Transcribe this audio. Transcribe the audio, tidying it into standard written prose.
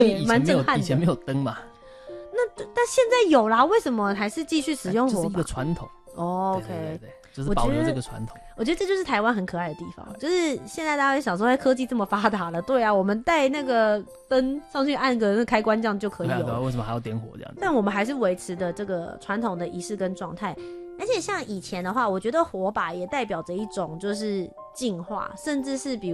对，蛮震撼的。 以前没有灯嘛， 但现在有啦，为什么还是继续使用火把？ 就是一个传统。 OK， 对，就是保留这个传统。 我觉得这就是台湾很可爱的地方，就是现在大家会想说，科技这么发达了，对啊，我们带那个灯上去按个那个开关这样就可以有了， 为什么还要点火这样子？ 但我们还是维持的这个传统的仪式跟状态。而且像以前的话，我觉得火把也代表着一种就是进化，甚至是比如